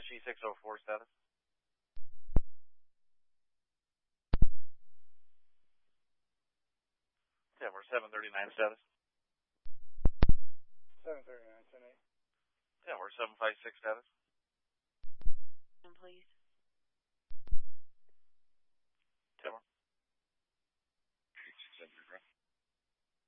Banshee 604 status. Yeah, we're 739 status. 739, 10-8. Yeah, we're 756 status. Please.